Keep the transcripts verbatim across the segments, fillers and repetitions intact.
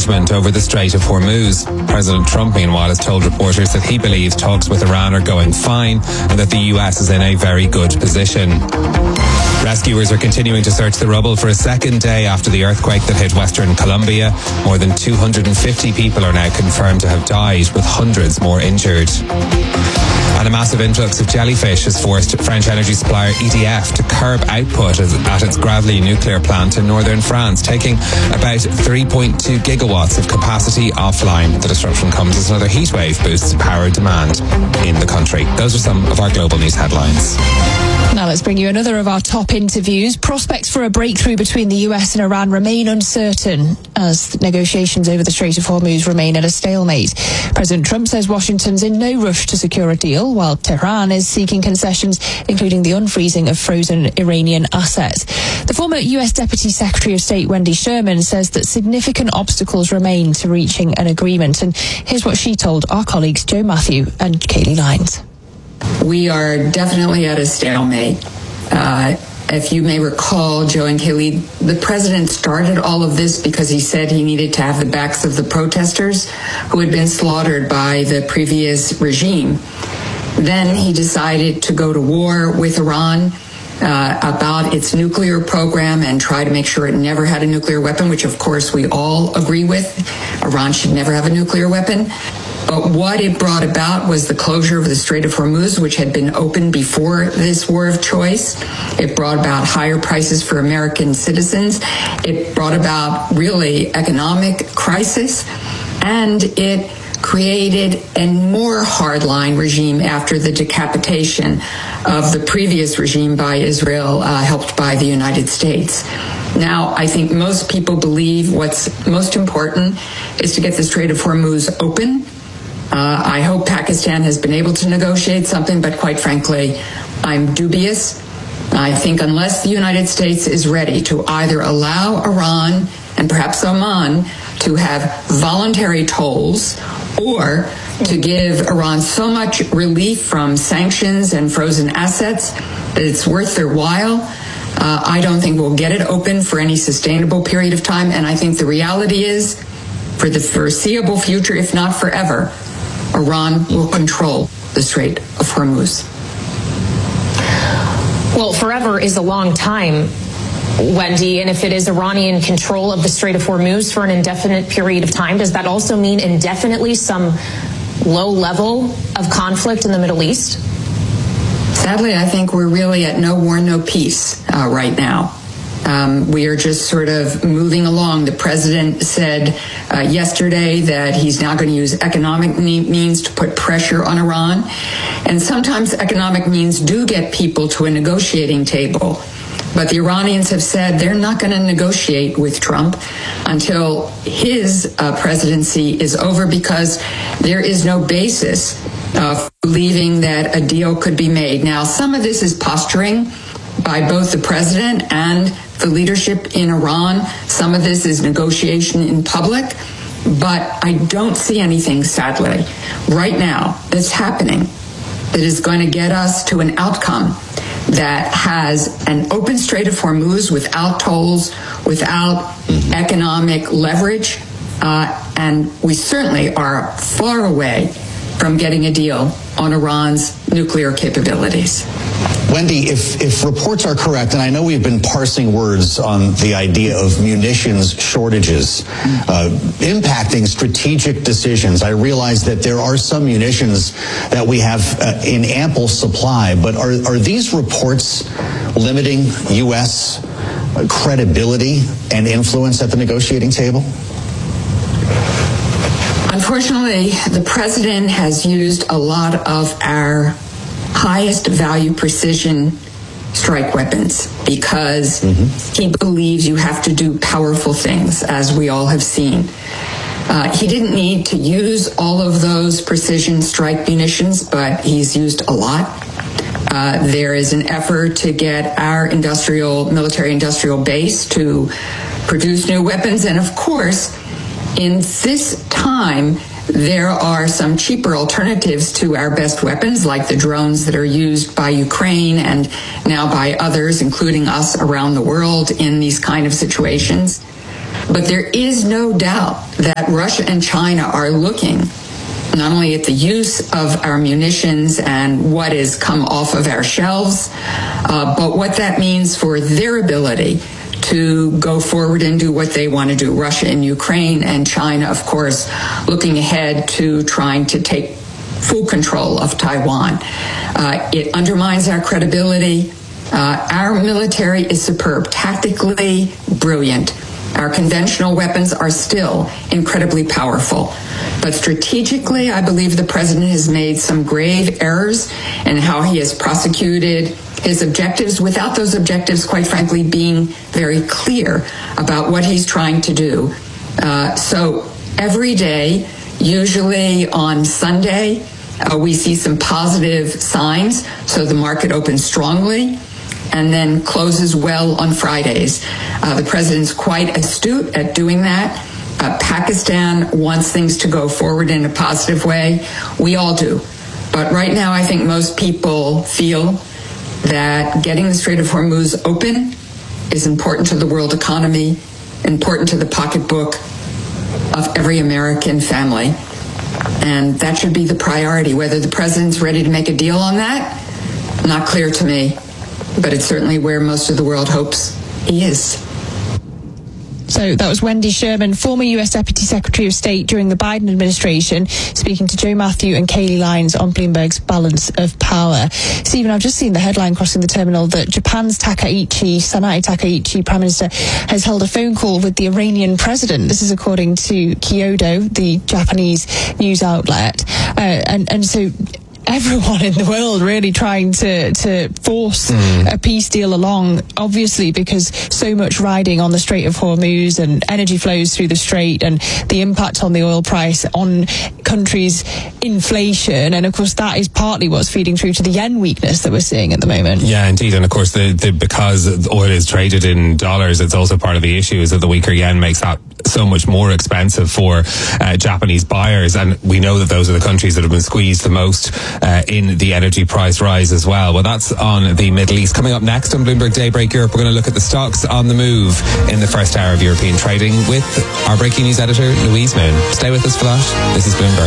arrangement over the Strait of Hormuz. President Trump, meanwhile, has told reporters that he believes talks with Iran are going fine and that the U S is in a very good position. Rescuers are continuing to search the rubble for a second day after the earthquake that hit western Colombia. More than two hundred fifty people are now confirmed to have died, with hundreds more injured. And a massive influx of jellyfish has forced French energy supplier E D F to curb output at its Gravelines nuclear plant in northern France, taking about three point two gigawatts of capacity offline. The disruption comes as another heatwave boosts power demand in the country. Those are some of our global news headlines. Now let's bring you another of our top interviews. Prospects for a breakthrough between the U S and Iran remain uncertain as negotiations over the Strait of Hormuz remain at a stalemate. President Trump says Washington's in no rush to secure a deal, while Tehran is seeking concessions, including the unfreezing of frozen Iranian assets. The former U S Deputy Secretary of State Wendy Sherman says that significant obstacles remain to reaching an agreement. And here's what she told our colleagues Joe Matthew and Kaylee Lyons. We are definitely at a stalemate. Uh, if you may recall, Joe and Kaylee, the president started all of this because he said he needed to have the backs of the protesters who had been slaughtered by the previous regime. Then he decided to go to war with Iran uh, about its nuclear program and try to make sure it never had a nuclear weapon, which of course we all agree with. Iran should never have a nuclear weapon. But what it brought about was the closure of the Strait of Hormuz, which had been open before this war of choice. It brought about higher prices for American citizens. It brought about really economic crisis. And it created a more hardline regime after the decapitation of the previous regime by Israel, uh, helped by the United States. Now, I think most people believe what's most important is to get the Strait of Hormuz open. Uh, I hope Pakistan has been able to negotiate something, but quite frankly, I'm dubious. I think unless the United States is ready to either allow Iran and perhaps Oman to have voluntary tolls, or to give Iran so much relief from sanctions and frozen assets that it's worth their while, uh, I don't think we'll get it open for any sustainable period of time. And I think the reality is, for the foreseeable future, if not forever, Iran will control the Strait of Hormuz. Well, forever is a long time, Wendy, and if it is Iranian control of the Strait of Hormuz for an indefinite period of time, does that also mean indefinitely some low level of conflict in the Middle East? Sadly, I think we're really at no war, no peace uh, right now. Um, we are just sort of moving along. The president said uh, yesterday that he's now going to use economic means to put pressure on Iran. And sometimes economic means do get people to a negotiating table. But the Iranians have said they're not going to negotiate with Trump until his uh, presidency is over, because there is no basis uh, for believing that a deal could be made. Now, some of this is posturing by both the president and the leadership in Iran. Some of this is negotiation in public, but I don't see anything, sadly, right now that's happening that is going to get us to an outcome that has an open Strait of Hormuz without tolls, without mm-hmm. economic leverage, uh, and we certainly are far away from getting a deal on Iran's nuclear capabilities. Wendy, if, if reports are correct, and I know we've been parsing words on the idea of munitions shortages uh, impacting strategic decisions, I realize that there are some munitions that we have uh, in ample supply, but are, are these reports limiting U S credibility and influence at the negotiating table? Unfortunately, the president has used a lot of our highest value precision strike weapons because mm-hmm. he believes you have to do powerful things, as we all have seen. Uh, he didn't need to use all of those precision strike munitions, but he's used a lot. Uh, there is an effort to get our industrial, military industrial base to produce new weapons. And of course, in this time, there are some cheaper alternatives to our best weapons, like the drones that are used by Ukraine and now by others, including us around the world in these kind of situations. But there is no doubt that Russia and China are looking not only at the use of our munitions and what has come off of our shelves, uh, but what that means for their ability to go forward and do what they want to do. Russia and Ukraine, and China, of course, looking ahead to trying to take full control of Taiwan. Uh, it undermines our credibility. Uh, our military is superb, tactically brilliant. Our conventional weapons are still incredibly powerful. But strategically, I believe the president has made some grave errors in how he has prosecuted his objectives without those objectives, quite frankly, being very clear about what he's trying to do. Uh, so every day, usually on Sunday, uh, we see some positive signs. So the market opens strongly and then closes well on Fridays. Uh, the president's quite astute at doing that. Uh, Pakistan wants things to go forward in a positive way. We all do. But right now, I think most people feel that getting the Strait of Hormuz open is important to the world economy, important to the pocketbook of every American family. And that should be the priority. Whether the president's ready to make a deal on that, not clear to me. But it's certainly where most of the world hopes he is. So that was Wendy Sherman, former U S Deputy Secretary of State during the Biden administration, speaking to Joe Matthew and Kayleigh Lyons on Bloomberg's Balance of Power. Stephen, I've just seen the headline crossing the terminal that Japan's Takaichi, Sanae Takaichi, Prime Minister, has held a phone call with the Iranian president. This is according to Kyodo, the Japanese news outlet. Uh, and, and so... everyone in the world really trying to, to force mm. a peace deal along, obviously, because so much riding on the Strait of Hormuz and energy flows through the Strait and the impact on the oil price on countries' inflation. And of course, that is partly what's feeding through to the yen weakness that we're seeing at the moment. Yeah, indeed. And of course, the, the, because oil is traded in dollars, it's also part of the issue is that the weaker yen makes that so much more expensive for uh, Japanese buyers. And we know that those are the countries that have been squeezed the most Uh, in the energy price rise as well. Well, that's on the Middle East. Coming up next on Bloomberg Daybreak Europe, we're going to look at the stocks on the move in the first hour of European trading with our breaking news editor, Louise Moon. Stay with us for that. This is Bloomberg.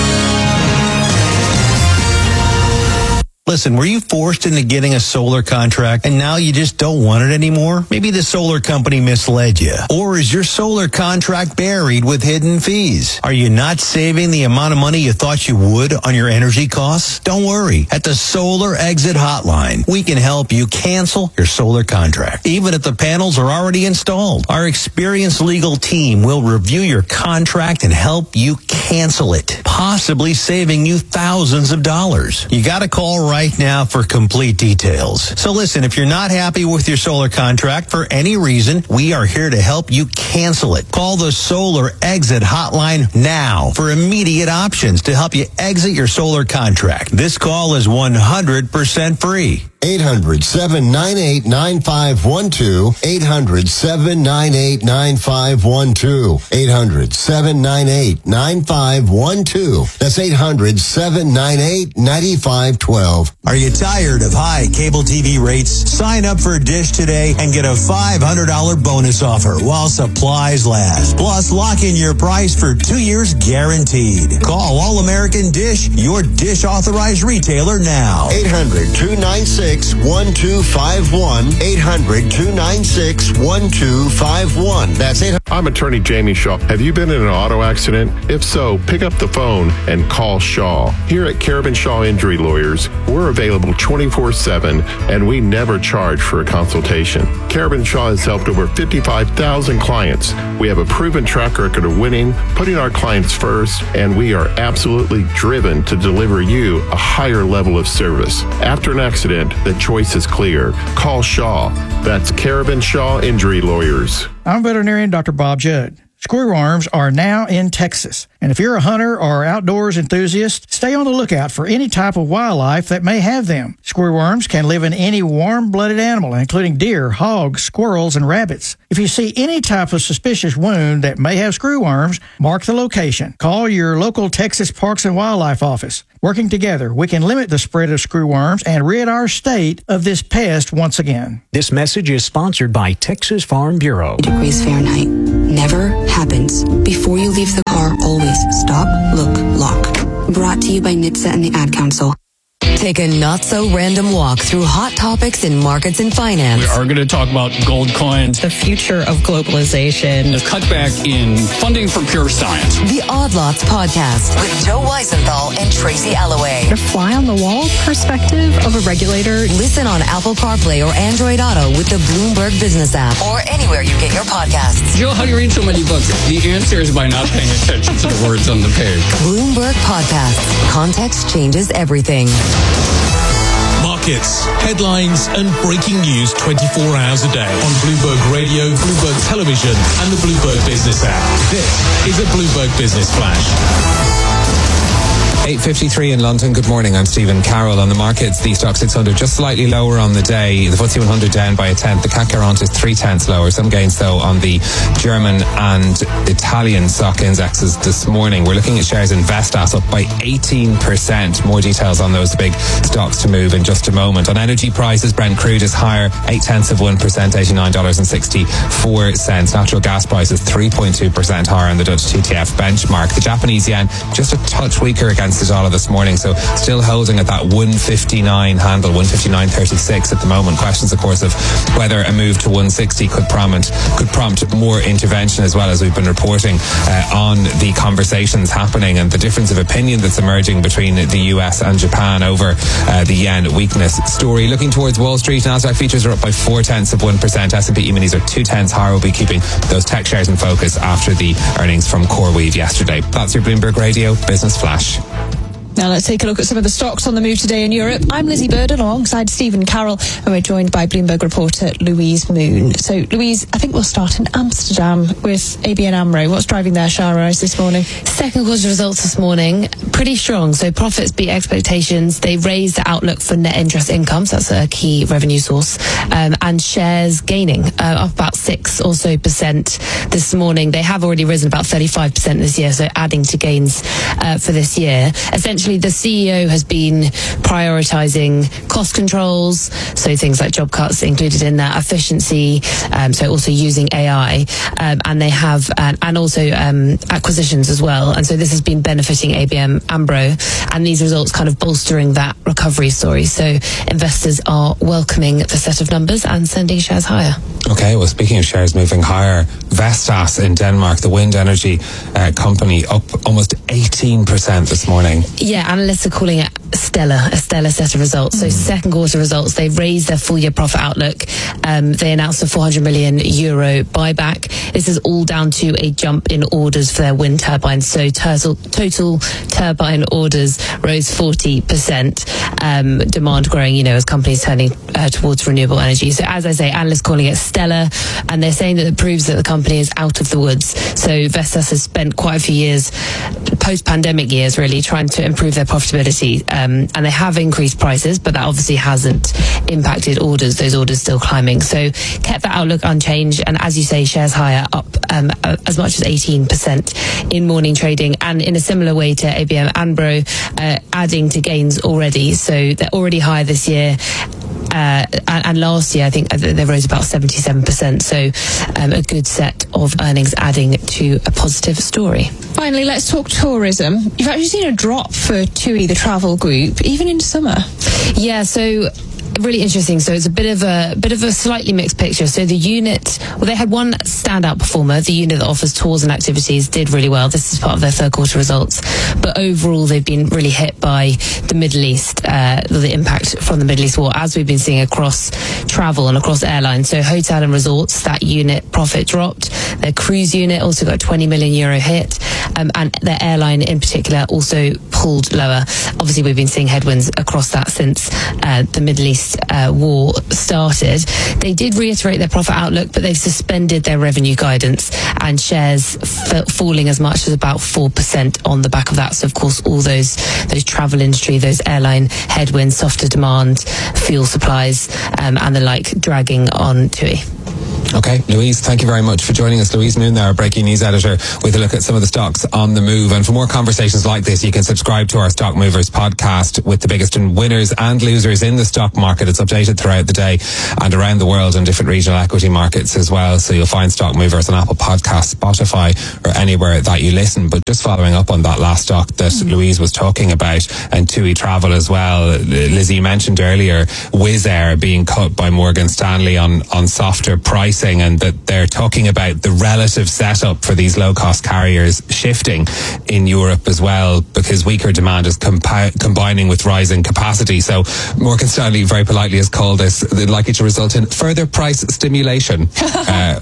Listen, were you forced into getting a solar contract and now you just don't want it anymore? Maybe the solar company misled you. Or is your solar contract buried with hidden fees? Are you not saving the amount of money you thought you would on your energy costs? Don't worry. At the Solar Exit Hotline, we can help you cancel your solar contract, even if the panels are already installed. Our experienced legal team will review your contract and help you cancel it, possibly saving you thousands of dollars. You got to call right right now for complete details. So listen, if you're not happy with your solar contract for any reason, we are here to help you cancel it. Call the Solar Exit Hotline now for immediate options to help you exit your solar contract. This call is one hundred percent free. eight hundred, seven nine eight, nine five one two. eight hundred, seven nine eight, nine five one two. eight hundred, seven nine eight, nine five one two. That's eight hundred, seven nine eight, nine five one two. Are you tired of high cable T V rates? Sign up for Dish today and get a five hundred dollars bonus offer while supplies last. Plus, lock in your price for two years guaranteed. Call All American Dish, your Dish authorized retailer now. eight hundred, two nine six, one two five one. eight hundred, two nine six, one two five one. That's eight hundred. I'm attorney Jamie Shaw. Have you been in an auto accident? If so, pick up the phone and call Shaw. Here at Carabin Shaw Injury Lawyers, we're available twenty-four seven and we never charge for a consultation. Carabin Shaw has helped over fifty-five thousand clients. We have a proven track record of winning, putting our clients first, and we are absolutely driven to deliver you a higher level of service. After an accident, the choice is clear. Call Shaw. That's Carabin Shaw Injury Lawyers. I'm veterinarian Doctor Bob Judd. Screwworms are now in Texas. And if you're a hunter or outdoors enthusiast, stay on the lookout for any type of wildlife that may have them. Screwworms can live in any warm-blooded animal, including deer, hogs, squirrels, and rabbits. If you see any type of suspicious wound that may have screwworms, mark the location. Call your local Texas Parks and Wildlife office. Working together, we can limit the spread of screwworms and rid our state of this pest once again. This message is sponsored by Texas Farm Bureau. Degrees Fahrenheit. never happens. Before you leave the car, always stop, look, lock. Brought to you by N H T S A and the Ad Council. Take a not-so-random walk through hot topics in markets and finance. We are going to talk about gold coins, the future of globalization, the cutback in funding for pure science. The Odd Lots Podcast with Joe Weisenthal and Tracy Alloway. The fly-on-the-wall perspective of a regulator. Listen on Apple CarPlay or Android Auto with the Bloomberg Business app or anywhere you get your podcasts. Joe, how do you read so many books? The answer is by not paying attention to the words on the page. Bloomberg Podcasts. Context changes everything. Markets, headlines, and breaking news twenty-four hours a day on Bloomberg Radio, Bloomberg Television, and the Bloomberg Business app. This is a Bloomberg Business Flash. eight fifty-three in London. Good morning. I'm Stephen Carroll. On the markets, the Stoxx six hundred just slightly lower on the day. The F T S E one hundred down by a tenth. The C A C quarante is three tenths lower. Some gains, though, on the German and Italian stock indexes this morning. We're looking at shares in Vestas up by eighteen percent. More details on those big stocks to move in just a moment. On energy prices, Brent crude is higher, eight tenths of one percent, eighty-nine dollars and sixty-four cents. Natural gas prices three point two percent higher on the Dutch T T F benchmark. The Japanese yen just a touch weaker against the dollar this morning, so still holding at that one fifty-nine handle, one fifty-nine thirty-six at the moment. Questions, of course, of whether a move to one sixty could prompt could prompt more intervention, as well as we've been reporting uh, on the conversations happening and the difference of opinion that's emerging between the U S and Japan over uh, the yen weakness story. Looking towards Wall Street, Nasdaq futures are up by four tenths of one percent. S and P E-minis are two tenths higher. We'll be keeping those tech shares in focus after the earnings from CoreWeave yesterday. That's your Bloomberg Radio Business Flash. Now let's take a look at some of the stocks on the move today in Europe. I'm Lizzie Burden alongside Stephen Carroll, and we're joined by Bloomberg reporter Louise Moon. So Louise, I think we'll start in Amsterdam with A B N AMRO. What's driving their share rise this morning? Second quarter results this morning, pretty strong. So profits beat expectations. They raised the outlook for net interest income, so that's a key revenue source, um, and shares gaining, uh, up about six or so percent this morning. They have already risen about thirty-five percent this year, so adding to gains uh, for this year. Essentially, the C E O has been prioritizing cost controls, so things like job cuts included in that, efficiency, um, so also using A I, um, and they have, uh, and also um, acquisitions as well. And so this has been benefiting A B N AMRO, and these results kind of bolstering that recovery story. So investors are welcoming the set of numbers and sending shares higher. Okay, well, speaking of shares moving higher, Vestas in Denmark, the wind energy uh, company, up almost eighteen percent this morning. Yeah, analysts are calling it stellar, a stellar set of results. So mm. second quarter results, they've raised their full year profit outlook. Um, they announced a four hundred million euro buyback. This is all down to a jump in orders for their wind turbines. So total, total turbine orders rose forty percent. Um, demand growing, you know, as companies turning uh, towards renewable energy. So as I say, analysts calling it stellar, and they're saying that it proves that the company is out of the woods. So Vestas has spent quite a few years, post-pandemic years, really trying to improve their profitability, um, and they have increased prices, but that obviously hasn't impacted orders. Those orders still climbing. So kept that outlook unchanged, and as you say, shares higher, up um, as much as eighteen percent in morning trading, and in a similar way to A B N AMRO, uh, adding to gains already. So they're already higher this year. Uh, and, and last year, I think they rose about seventy-seven percent. So um, a good set of earnings adding to a positive story. Finally, let's talk tourism. You've actually seen a drop for TUI, the travel group, even in summer. Yeah, so really interesting. So it's a bit of a bit of a slightly mixed picture. So the unit, well, they had one standout performer. The unit that offers tours and activities did really well. This is part of their third quarter results. But overall, they've been really hit by the Middle East, uh, the impact from the Middle East war, as we've been seeing across travel and across airlines. So hotel and resorts, that unit profit dropped. Their cruise unit also got a twenty million euro hit. Um, and their airline in particular also pulled lower. Obviously, we've been seeing headwinds across that since uh, the Middle East Uh, war started. They did reiterate their profit outlook, but they've suspended their revenue guidance, and shares f- falling as much as about four percent on the back of that. So of course all those those travel industry, those airline headwinds, softer demand, fuel supplies, um, and the like dragging on TUI. Okay, Louise, thank you very much for joining us. Louise Moon, our breaking news editor, with a look at some of the stocks on the move. And for more conversations like this, you can subscribe to our Stock Movers podcast with the biggest winners and losers in the stock market. It's updated throughout the day and around the world in different regional equity markets as well. So you'll find Stock Movers on Apple Podcasts, Spotify, or anywhere that you listen. But just following up on that last stock that mm. Louise was talking about, and T U I Travel as well. Lizzie, you mentioned earlier Wizz Air being cut by Morgan Stanley on, on softer pricing, and that they're talking about the relative setup for these low-cost carriers shifting in Europe as well, because weaker demand is compi- combining with rising capacity. So Morgan Stanley very politely has called this likely to result in further price stimulation. uh,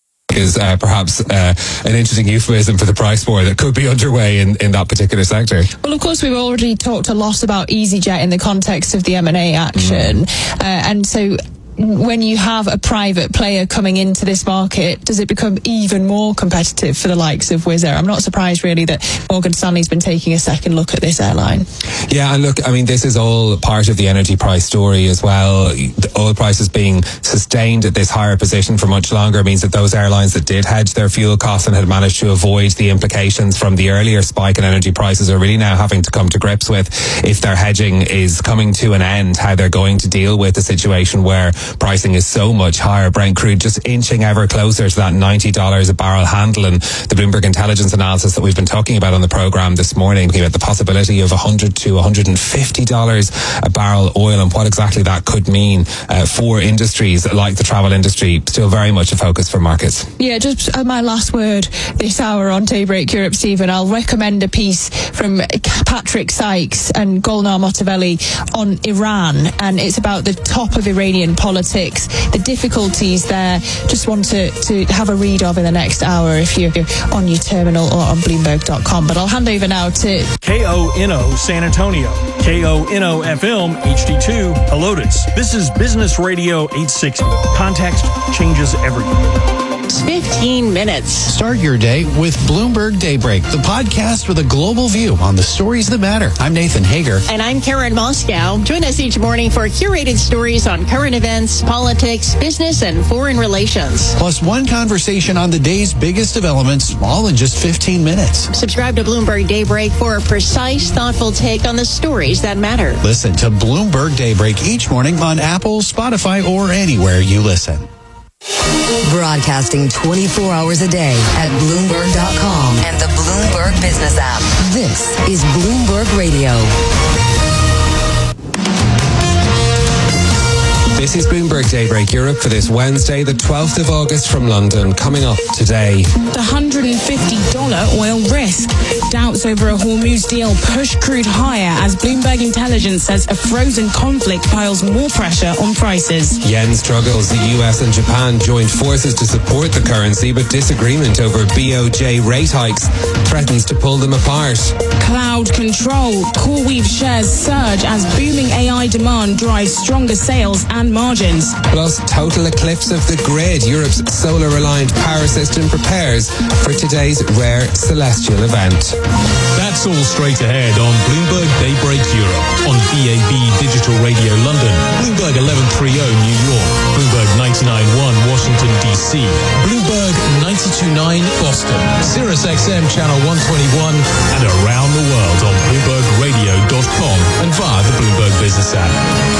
is uh, perhaps uh, an interesting euphemism for the price war that could be underway in, in that particular sector. Well, of course, we've already talked a lot about EasyJet in the context of the M and A action. Mm. Uh, and so when you have a private player coming into this market, does it become even more competitive for the likes of Wizz Air? I'm not surprised, really, that Morgan Stanley's been taking a second look at this airline. Yeah, and look, I mean, this is all part of the energy price story as well. The oil prices being sustained at this higher position for much longer means that those airlines that did hedge their fuel costs and had managed to avoid the implications from the earlier spike in energy prices are really now having to come to grips with, if their hedging is coming to an end, how they're going to deal with a situation where pricing is so much higher. Brent crude just inching ever closer to that ninety dollars a barrel handle, and the Bloomberg intelligence analysis that we've been talking about on the program this morning, looking at the possibility of one hundred to one hundred fifty dollars a barrel oil, and what exactly that could mean uh, for industries like the travel industry, still very much a focus for markets. Yeah, just uh, my last word this hour on Daybreak Europe, Stephen. I'll recommend a piece from Patrick Sykes and Golnar Motavelli on Iran, and it's about the top of Iranian politics, the difficulties there. Just want to, to have a read of in the next hour if you're on your terminal or on Bloomberg dot com. But I'll hand over now to K O N O San Antonio, K O N O F M H D two Helotes. This is Business Radio eight sixty. Context changes everything. fifteen minutes. Start your day with Bloomberg Daybreak, the podcast with a global view on the stories that matter. I'm Nathan Hager. And I'm Karen Moscow. Join us each morning for curated stories on current events, politics, business, and foreign relations. Plus one conversation on the day's biggest developments, all in just fifteen minutes. Subscribe to Bloomberg Daybreak for a precise, thoughtful take on the stories that matter. Listen to Bloomberg Daybreak each morning on Apple, Spotify, or anywhere you listen. Broadcasting twenty-four hours a day at Bloomberg dot com and the Bloomberg Business app. This is Bloomberg Radio. This is Bloomberg Daybreak Europe for this Wednesday, the twelfth of August from London. Coming up today, the one hundred fifty dollars oil risk. Doubts over a Hormuz deal push crude higher as Bloomberg Intelligence says a frozen conflict piles more pressure on prices. Yen struggles. The U S and Japan joined forces to support the currency, but disagreement over B O J rate hikes threatens to pull them apart. Cloud control. CoreWeave shares surge as booming A I demand drives stronger sales and margins. Plus, total eclipse of the grid. Europe's solar-reliant power system prepares for today's rare celestial event. That's all straight ahead on Bloomberg Daybreak Europe on B A B Digital Radio London, Bloomberg eleven thirty New York, Bloomberg ninety-nine point one Washington D C, Bloomberg ninety-two point nine Boston, Sirius X M Channel one twenty-one, and around the world on Bloomberg Radio dot com and via the Bloomberg Business app.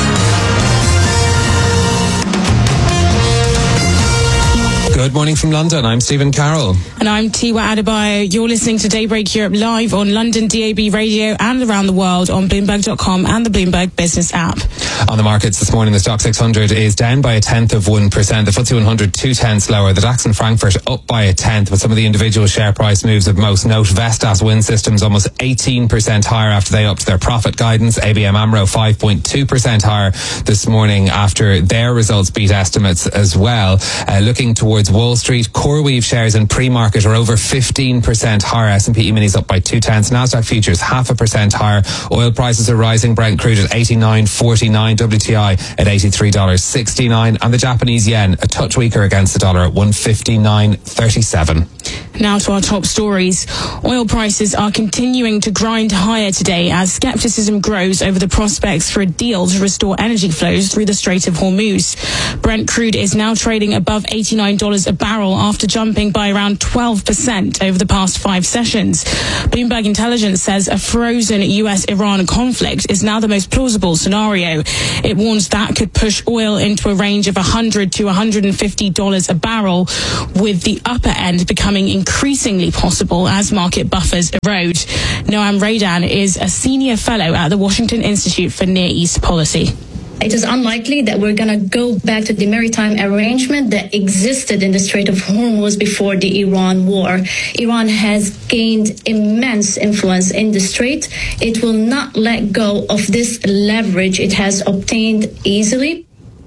Good morning from London. I'm Stephen Carroll. And I'm Tiwa Adebayo. You're listening to Daybreak Europe live on London D A B Radio and around the world on Bloomberg dot com and the Bloomberg Business app. On the markets this morning, the Stock six hundred is down by a tenth of one percent. The F T S E one hundred two tenths lower. The DAX in Frankfurt up by a tenth, with some of the individual share price moves of most note. Vestas Wind Systems almost eighteen percent higher after they upped their profit guidance. A B M AMRO five point two percent higher this morning after their results beat estimates as well. Uh, looking towards Wall Street, CoreWeave shares in pre-market are over fifteen percent higher. S and P E-minis up by two tenths. Nasdaq futures half a percent higher. Oil prices are rising. Brent crude at eighty-nine forty-nine. W T I at eighty-three sixty-nine. And the Japanese yen a touch weaker against the dollar at one fifty-nine thirty-seven. Now to our top stories. Oil prices are continuing to grind higher today as skepticism grows over the prospects for a deal to restore energy flows through the Strait of Hormuz. Brent crude is now trading above eighty-nine dollars a barrel after jumping by around twelve percent over the past five sessions. Bloomberg Intelligence says a frozen U S Iran conflict is now the most plausible scenario. It warns that could push oil into a range of one hundred to one hundred fifty dollars a barrel, with the upper end becoming increasingly increasingly possible as market buffers erode. Noam Raydan is a senior fellow at the Washington Institute for Near East Policy. It is unlikely that we're going to go back to the maritime arrangement that existed in the Strait of Hormuz before the Iran war. Iran has gained immense influence in the strait. It will not let go of this leverage it has obtained easily.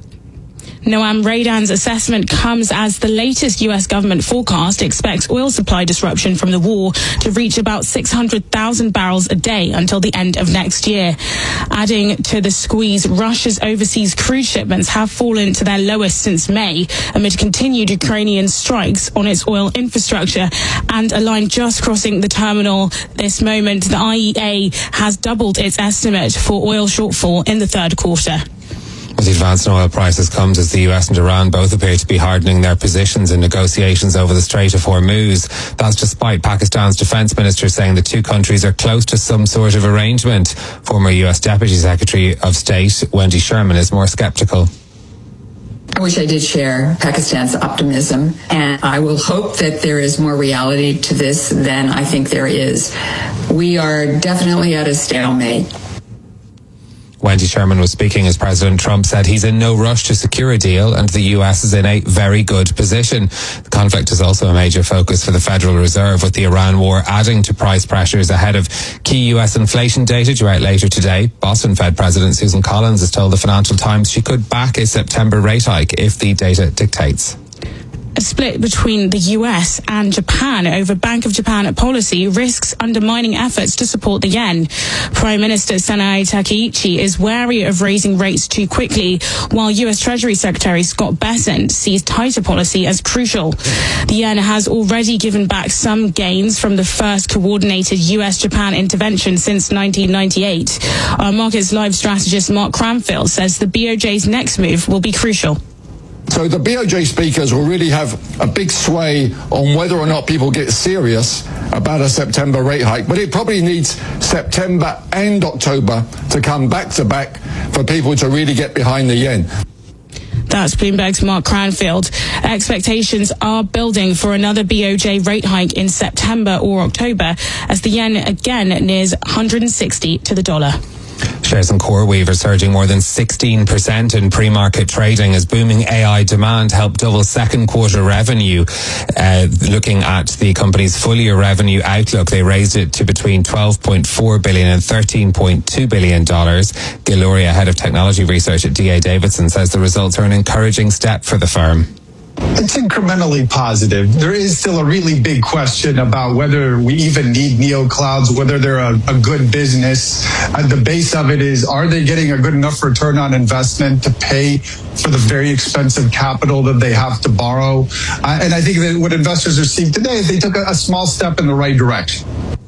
Noam Raydan's assessment comes as the latest U S government forecast expects oil supply disruption from the war to reach about six hundred thousand barrels a day until the end of next year. Adding to the squeeze, Russia's overseas crude shipments have fallen to their lowest since May amid continued Ukrainian strikes on its oil infrastructure, and a line just crossing the terminal this moment. The I E A has doubled its estimate for oil shortfall in the third quarter. With the advance in oil prices comes as the U S and Iran both appear to be hardening their positions in negotiations over the Strait of Hormuz. That's despite Pakistan's defense minister saying the two countries are close to some sort of arrangement. Former U S Deputy Secretary of State Wendy Sherman is more skeptical. I wish I did share Pakistan's optimism, and I will hope that there is more reality to this than I think there is. We are definitely at a stalemate. Wendy Sherman was speaking as President Trump said he's in no rush to secure a deal and the U S is in a very good position. The conflict is also a major focus for the Federal Reserve, with the Iran war adding to price pressures ahead of key U S inflation data due out later today. Boston Fed President Susan Collins has told the Financial Times she could back a September rate hike if the data dictates. A split between the U S and Japan over Bank of Japan policy risks undermining efforts to support the yen. Prime Minister Sanae Takaichi is wary of raising rates too quickly, while U S Treasury Secretary Scott Bessent sees tighter policy as crucial. The yen has already given back some gains from the first coordinated U S Japan intervention since nineteen ninety-eight. Our Markets Live strategist Mark Cranfield says the B O J's next move will be crucial. So the B O J speakers will really have a big sway on whether or not people get serious about a September rate hike. But it probably needs September and October to come back to back for people to really get behind the yen. That's Bloomberg's Mark Cranfield. Expectations are building for another B O J rate hike in September or October as the yen again nears one hundred sixty to the dollar. Shares in CoreWeave are surging more than sixteen percent in pre-market trading as booming A I demand helped double second quarter revenue. Uh, looking at the company's full year revenue outlook, they raised it to between twelve point four billion dollars and thirteen point two billion dollars. Gil Luria, head of technology research at D A Davidson, says the results are an encouraging step for the firm. It's incrementally positive. There is still a really big question about whether we even need neoclouds, whether they're a, a good business. At the base of it is, are they getting a good enough return on investment to pay for the very expensive capital that they have to borrow? Uh, and I think that what investors are seeing today is they took a, a small step in the right direction.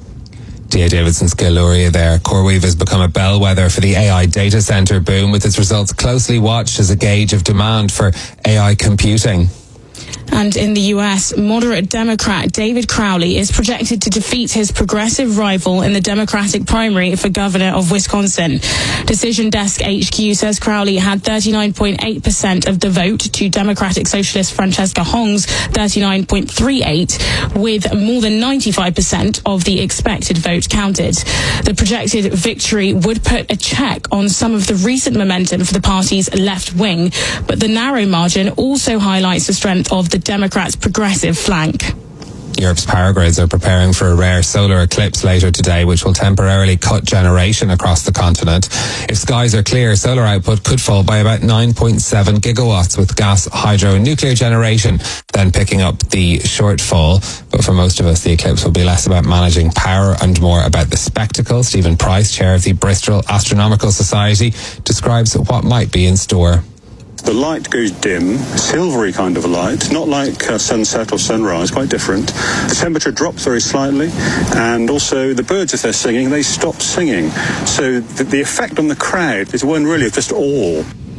D A Davidson's Gil Luria there. CoreWeave has become a bellwether for the A I data center boom, with its results closely watched as a gauge of demand for A I computing. And in the U S, moderate Democrat David Crowley is projected to defeat his progressive rival in the Democratic primary for governor of Wisconsin. Decision Desk H Q says Crowley had thirty-nine point eight percent of the vote to Democratic Socialist Francesca Hong's thirty-nine point three eight, with more than ninety-five percent of the expected vote counted. The projected victory would put a check on some of the recent momentum for the party's left wing, but the narrow margin also highlights the strength of the Democrats' progressive flank. Europe's power grids are preparing for a rare solar eclipse later today, which will temporarily cut generation across the continent. If skies are clear, solar output could fall by about nine point seven gigawatts, with gas, hydro and nuclear generation then picking up the shortfall. But for most of us, the eclipse will be less about managing power and more about the spectacle. Stephen Price, chair of the Bristol Astronomical Society, describes what might be in store. The light goes dim, silvery kind of a light, not like uh, sunset or sunrise, quite different. The temperature drops very slightly, and also the birds, if they're singing, they stop singing. So the, the effect on the crowd is one really of just awe.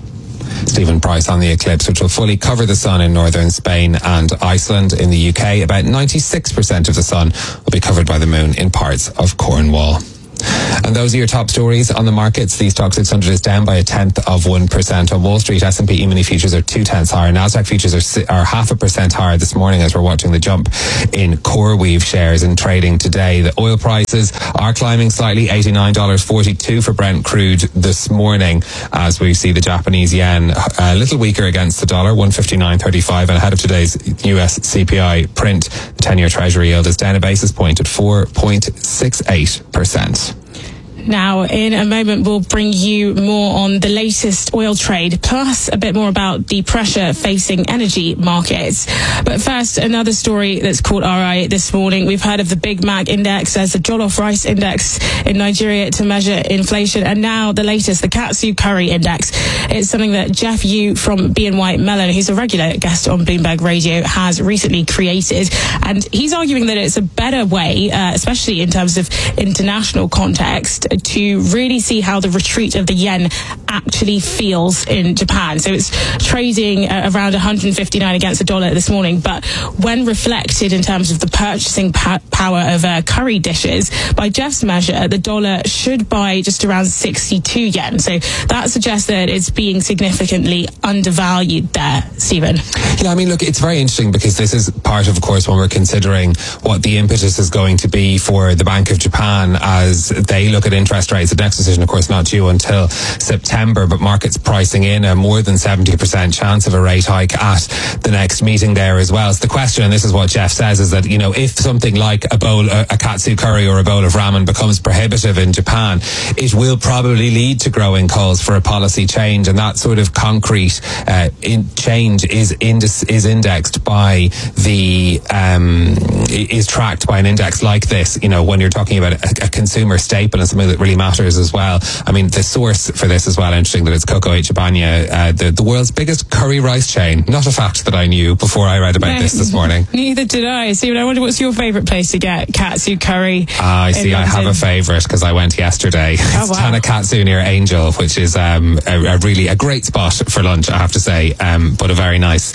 Stephen Price on the eclipse, which will fully cover the sun in northern Spain and Iceland. In the U K, about ninety-six percent of the sun will be covered by the moon in parts of Cornwall. And those are your top stories on the markets. The Stoxx six hundred is down by a tenth of one percent on Wall Street. S and P E-mini futures are two tenths higher. Nasdaq futures are, are half a percent higher this morning as we're watching the jump in CoreWeave shares in trading today. The oil prices are climbing slightly, eighty-nine dollars and forty-two cents for Brent crude this morning, as we see the Japanese yen a little weaker against the dollar, one fifty-nine thirty-five. And ahead of today's U S C P I print, the ten-year Treasury yield is down a basis point at four point six eight percent. Now, in a moment, we'll bring you more on the latest oil trade, plus a bit more about the pressure facing energy markets. But first, another story that's caught our eye this morning. We've heard of the Big Mac Index. There's the Jollof Rice Index in Nigeria to measure inflation. And now the latest, the Katsu Curry Index. It's something that Jeff Yu from B N Y Mellon, who's a regular guest on Bloomberg Radio, has recently created. And he's arguing that it's a better way, uh, especially in terms of international context, to really see how the retreat of the yen actually feels in Japan. So it's trading uh, around one hundred fifty-nine against the dollar this morning, but when reflected in terms of the purchasing pa- power of uh, curry dishes, by Jeff's measure, the dollar should buy just around sixty-two yen. So that suggests that it's being significantly undervalued there, Stephen. Yeah, I mean, look, it's very interesting because this is part of, of course, when we're considering what the impetus is going to be for the Bank of Japan as they look at interest rates. The next decision, of course, not due until September, but markets pricing in a more than seventy percent chance of a rate hike at the next meeting there as well. So the question, and this is what Jeff says, is that, you know, if something like a bowl, a, a katsu curry or a bowl of ramen becomes prohibitive in Japan, it will probably lead to growing calls for a policy change, and that sort of concrete uh, in change is indus, is indexed by the um, is tracked by an index like this. You know, when you're talking about a, a consumer staple and something that really matters as well. I mean, the source for this as well, interesting that it's Coco Ichibanya, uh, the, the world's biggest curry rice chain. Not a fact that I knew before I read about no, this this morning. Neither did I. Stephen, I wonder what's your favourite place to get katsu curry? Uh, I see, I have a favourite because I went yesterday. Oh, it's wow. Tanakatsu near Angel, which is um, a, a really a great spot for lunch, I have to say, um, but a very nice,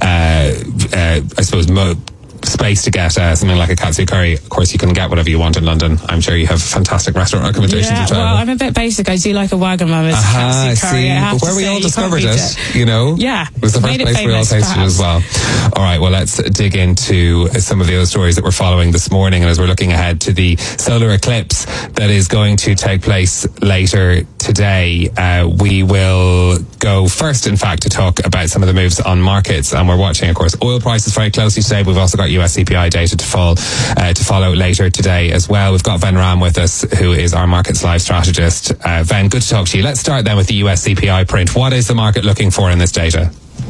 uh, uh, I suppose, mo- space to get uh, something like a katsu curry. Of course, you can get whatever you want in London. I'm sure you have fantastic restaurant recommendations. Yeah, well, I'm a bit basic. I do like a Wagamama's uh-huh, katsu curry. See, I have but where to we say, all you discovered can't it, beat it, you know? Yeah. It was the first place we all tasted it as well. All right, well, let's dig into some of the other stories that we're following this morning. And as we're looking ahead to the solar eclipse that is going to take place later today, uh, we will go first, in fact, to talk about some of the moves on markets. And we're watching, of course, oil prices very closely today. We've also got U S C P I data to fall uh, to follow later today as well. We've got Ven Ram with us, who is our markets live strategist. Uh, Ven, good to talk to you. Let's start then with the U S C P I print. What is the market looking for in this data?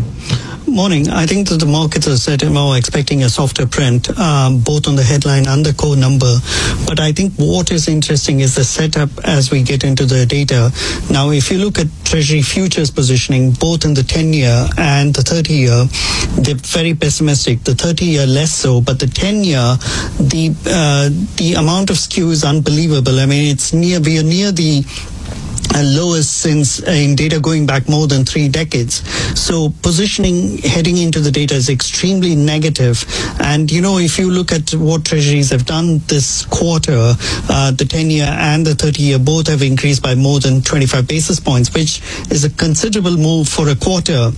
Morning. I think that the markets are set more expecting a softer print, um, both on the headline and the core number. But I think what is interesting is the setup as we get into the data. Now, if you look at Treasury futures positioning, both in the ten-year and the thirty-year, they're very pessimistic. The thirty-year less so, but the ten-year, the uh, the amount of skew is unbelievable. I mean, it's near we are near the Uh, lowest since uh, in data going back more than three decades. So positioning heading into the data is extremely negative. And, you know, if you look at what treasuries have done this quarter, uh, the ten-year and the thirty-year both have increased by more than twenty-five basis points, which is a considerable move for a quarter.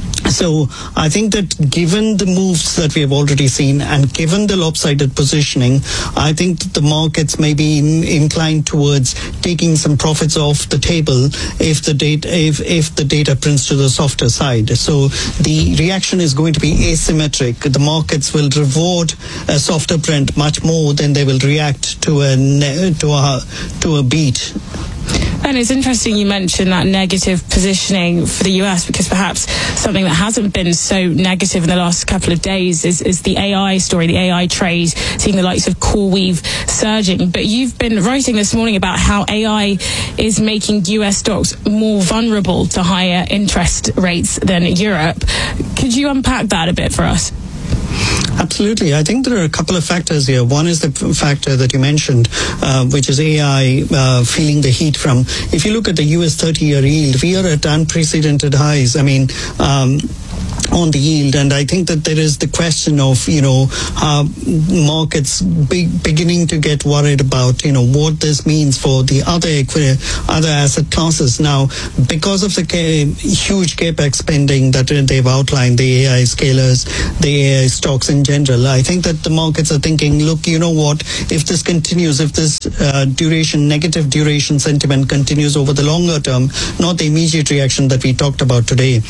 So I think that given the moves that we have already seen and given the lopsided positioning, I think that the markets may be in, inclined towards taking some profits off the table if the data if, if the data prints to the softer side. So the reaction is going to be asymmetric. The markets will reward a softer print much more than they will react to a to a to a beat. And it's interesting you mentioned that negative positioning for the U S, because perhaps something that hasn't been so negative in the last couple of days is, is the A I story, the A I trade, seeing the likes of CoreWeave surging. But you've been writing this morning about how A I is making U S stocks more vulnerable to higher interest rates than Europe. Could you unpack that a bit for us? Absolutely. I think there are a couple of factors here. One is the factor that you mentioned, uh, which is A I uh, feeling the heat from. If you look at the U S thirty-year yield, we are at unprecedented highs. I mean, um, on the yield, and I think that there is the question of, you know, uh, markets be, beginning to get worried about, you know, what this means for the other equi- other asset classes. Now, because of the ca- huge capex spending that they've outlined, the A I scalers, the A I stocks in general, I think that the markets are thinking, look, you know what, if this continues, if this uh, duration, negative duration sentiment continues over the longer term, not the immediate reaction that we talked about today,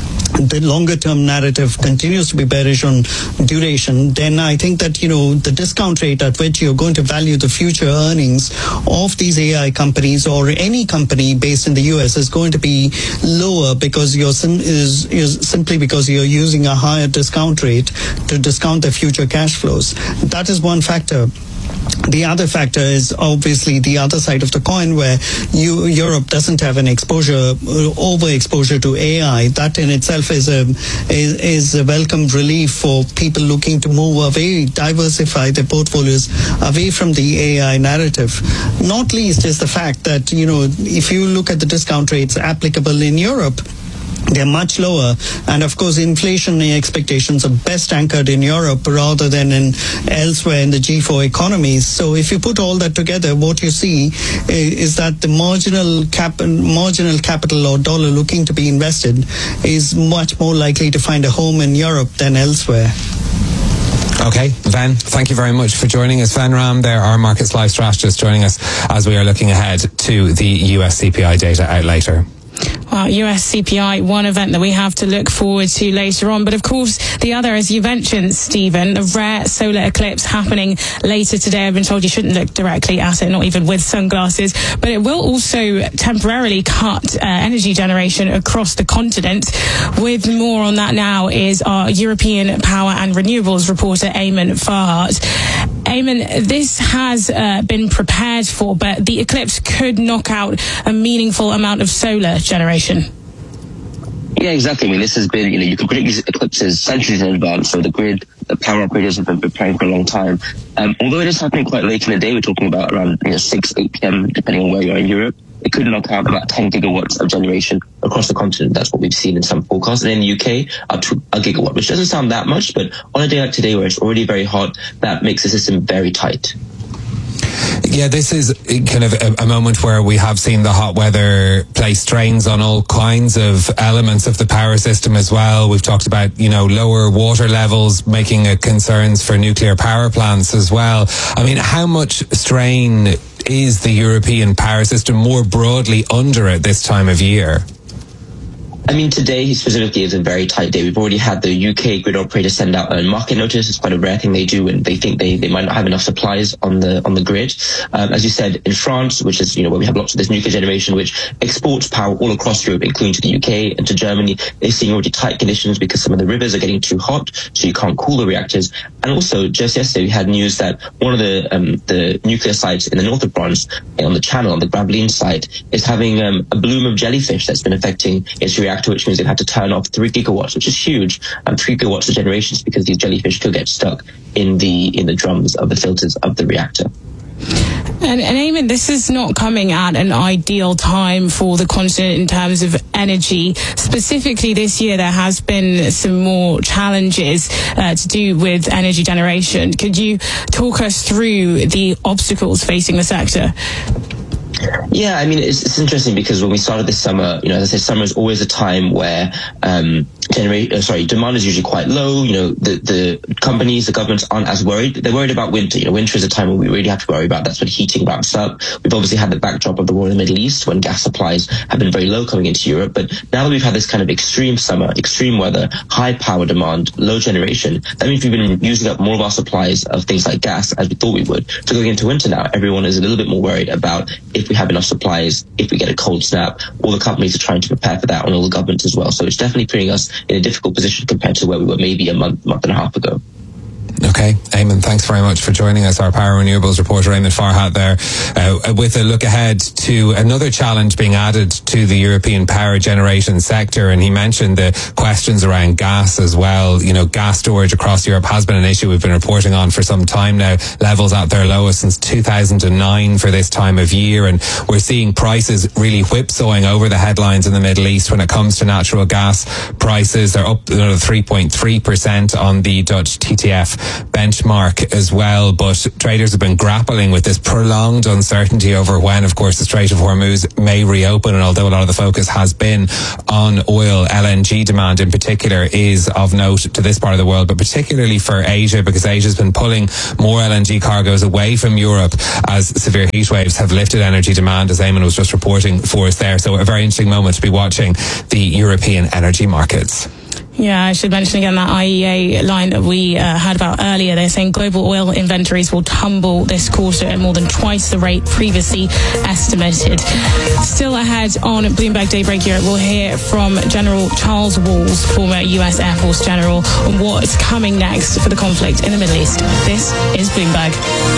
the longer term narrative continues to be bearish on duration, then I think that, you know, the discount rate at which you're going to value the future earnings of these A I companies or any company based in the U S is going to be lower, because you're sim- is, is simply because you're using a higher discount rate to discount the future cash flows. That is one factor. The other factor is obviously the other side of the coin, where you, Europe doesn't have an exposure, overexposure to A I. That in itself is a is, is a welcome relief for people looking to move away, diversify their portfolios away from the A I narrative. Not least is the fact that, you know, if you look at the discount rates applicable in Europe, they're much lower, and of course inflation expectations are best anchored in Europe rather than in elsewhere in the G four economies. So if you put all that together, what you see is that the marginal cap marginal capital or dollar looking to be invested is much more likely to find a home in Europe than elsewhere. Okay, Ven, thank you very much for joining us. Ven Ram there, our Markets Live strategist, joining us as we are looking ahead to the U S C P I data out later. Well, U S C P I, one event that we have to look forward to later on. But of course, the other, as you mentioned, Stephen, a rare solar eclipse happening later today. I've been told you shouldn't look directly at it, not even with sunglasses. But it will also temporarily cut uh, energy generation across the continent. With more on that now is our European Power and Renewables reporter, Eamon Farhart. Eamon, this has uh, been prepared for, but the eclipse could knock out a meaningful amount of solar generation. Yeah, exactly. I mean, this has been, you know, you can predict these eclipses centuries in advance, so the grid, the power operators have been preparing for a long time. Um, although it is happening quite late in the day, we're talking about around, you know, six, eight p.m., depending on where you are in Europe, it could knock out about ten gigawatts of generation across the continent. That's what we've seen in some forecasts. And in the U K, up to a gigawatt, which doesn't sound that much, but on a day like today where it's already very hot, that makes the system very tight. Yeah, this is kind of a, a moment where we have seen the hot weather place strains on all kinds of elements of the power system as well. We've talked about, you know, lower water levels making a concerns for nuclear power plants as well. I mean, how much strain is the European power system more broadly under at this time of year? I mean, today specifically is a very tight day. We've already had the U K grid operator send out a market notice. It's quite a rare thing they do, and they think they, they might not have enough supplies on the on the grid. Um, as you said, in France, which is, you know, where we have lots of this nuclear generation, which exports power all across Europe, including to the U K and to Germany, they're seeing already tight conditions because some of the rivers are getting too hot, so you can't cool the reactors. And also, just yesterday, we had news that one of the um, the nuclear sites in the north of France, on the Channel, on the Gravelines site, is having um, a bloom of jellyfish that's been affecting its reactor, which means they've had to turn off three gigawatts, which is huge, um, three gigawatts of generations, because these jellyfish could get stuck in the in the drums of the filters of the reactor. And, and Eamon, this is not coming at an ideal time for the continent in terms of energy. Specifically this year, there has been some more challenges uh, to do with energy generation. Could you talk us through the obstacles facing the sector? Yeah, I mean, it's, it's interesting because when we started this summer, you know, as I said, summer is always a time where um, generate, uh, sorry, demand is usually quite low. You know, the, the companies, the governments aren't as worried. They're worried about winter. You know, winter is a time when we really have to worry about. That's when heating ramps up. We've obviously had the backdrop of the war in the Middle East when gas supplies have been very low coming into Europe. But now that we've had this kind of extreme summer, extreme weather, high power demand, low generation, that means we've been using up more of our supplies of things like gas as we thought we would. So going into winter now, everyone is a little bit more worried about if we have enough supplies, if we get a cold snap. All the companies are trying to prepare for that, and all the governments as well. So it's definitely putting us in a difficult position compared to where we were maybe a month, month and a half ago. Okay, Eamon, thanks very much for joining us. Our Power Renewables reporter, Eamon Farhat there, uh, with a look ahead to another challenge being added to the European power generation sector. And he mentioned the questions around gas as well. You know, gas storage across Europe has been an issue we've been reporting on for some time now. Levels at their lowest since two thousand nine for this time of year. And we're seeing prices really whipsawing over the headlines in the Middle East when it comes to natural gas prices. They're up another three point three percent on the Dutch T T F benchmark as well, but traders have been grappling with this prolonged uncertainty over when, of course, the Strait of Hormuz may reopen. And although a lot of the focus has been on oil, L N G demand in particular is of note to this part of the world, but particularly for Asia, because Asia's been pulling more L N G cargoes away from Europe as severe heat waves have lifted energy demand, as Eamon was just reporting for us there. So a very interesting moment to be watching the European energy markets. Yeah, I should mention again that I E A line that we uh, heard about earlier. They're saying global oil inventories will tumble this quarter at more than twice the rate previously estimated. Still ahead on Bloomberg Daybreak Europe, we'll hear from General Charles Walls, former U S Air Force general, on what's coming next for the conflict in the Middle East. This is Bloomberg.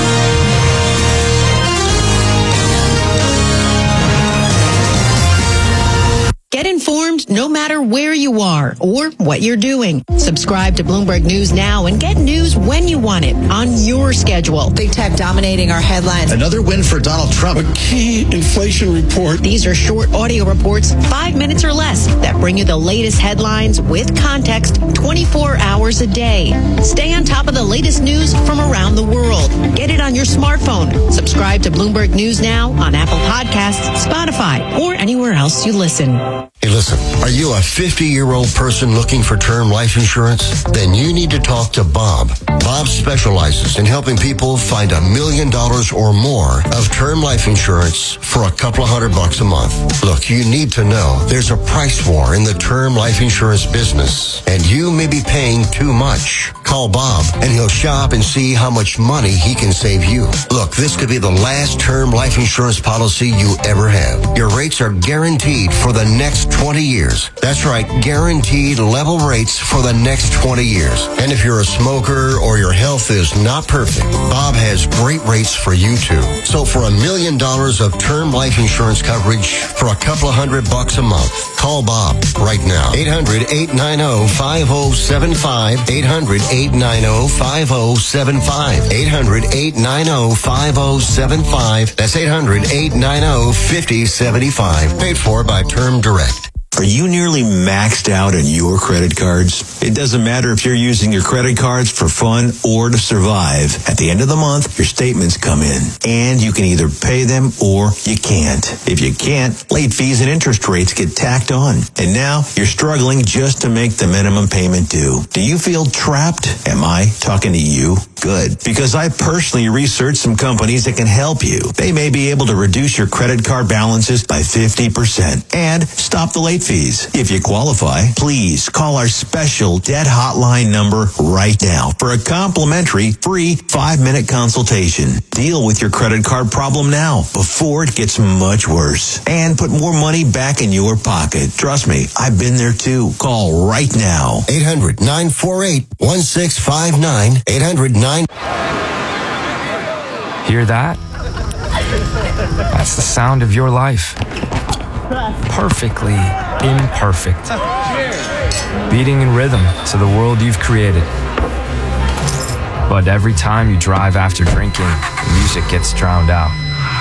Get informed no matter where you are or what you're doing. Subscribe to Bloomberg News now and get news when you want it on your schedule. Big tech dominating our headlines. Another win for Donald Trump. A key inflation report. These are short audio reports, five minutes or less, that bring you the latest headlines with context twenty-four hours a day. Stay on top of the latest news from around the world. Get it on your smartphone. Subscribe to Bloomberg News now on Apple Podcasts, Spotify, or anywhere else you listen. Hey, listen, are you a fifty-year-old person looking for term life insurance? Then you need to talk to Bob. Bob specializes in helping people find a million dollars or more of term life insurance for a couple of hundred bucks a month. Look, you need to know there's a price war in the term life insurance business, and you may be paying too much. Call Bob, and he'll shop and see how much money he can save you. Look, this could be the last term life insurance policy you ever have. Your rates are guaranteed for the next twenty years. That's right, guaranteed level rates for the next twenty years. And if you're a smoker or your health is not perfect, Bob has great rates for you too. So for a million dollars of term life insurance coverage for a couple of hundred bucks a month, call Bob right now. eight hundred, eight nine zero, five zero seven five. eight hundred, eight nine zero, five zero seven five. eight hundred, eight nine zero, five zero seven five. That's eight hundred, eight nine zero, five zero seven five. Paid for by Term Direct. Are you nearly maxed out on your credit cards? It doesn't matter if you're using your credit cards for fun or to survive. At the end of the month, your statements come in, and you can either pay them or you can't. If you can't, late fees and interest rates get tacked on. And now you're struggling just to make the minimum payment due. Do you feel trapped? Am I talking to you? Good. Because I personally researched some companies that can help you. They may be able to reduce your credit card balances by fifty percent and stop the late fees. If you qualify, please call our special debt hotline number right now for a complimentary free five-minute consultation. Deal with your credit card problem now before it gets much worse and put more money back in your pocket. Trust me, I've been there too. Call right now. eight hundred, nine four eight, one six five nine. eight hundred, nine Hear that? That's the sound of your life. Perfectly imperfect. Beating in rhythm to the world you've created. But every time you drive after drinking, the music gets drowned out.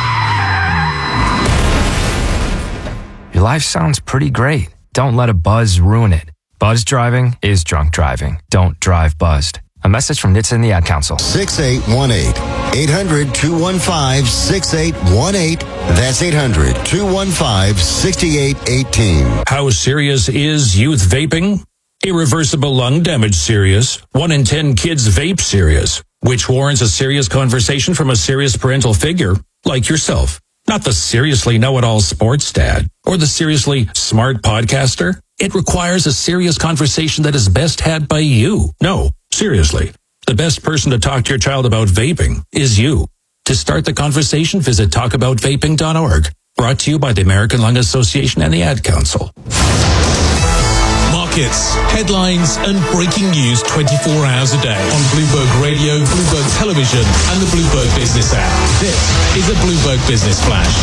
Your life sounds pretty great. Don't let a buzz ruin it. Buzz driving is drunk driving. Don't drive buzzed. A message from N H T S A and the Ad Council. six eight one eight. eight hundred, two one five, six eight one eight. That's eight hundred, two one five, six eight one eight. How serious is youth vaping? Irreversible lung damage serious. One in ten kids vape serious, which warrants a serious conversation from a serious parental figure like yourself. Not the seriously know-it-all sports dad or the seriously smart podcaster. It requires a serious conversation that is best had by you. No, seriously. The best person to talk to your child about vaping is you. To start the conversation, visit talk about vaping dot org. Brought to you by the American Lung Association and the Ad Council. Markets, headlines, and breaking news twenty-four hours a day on Bloomberg Radio, Bloomberg Television, and the Bloomberg Business app. This is a Bloomberg Business Flash.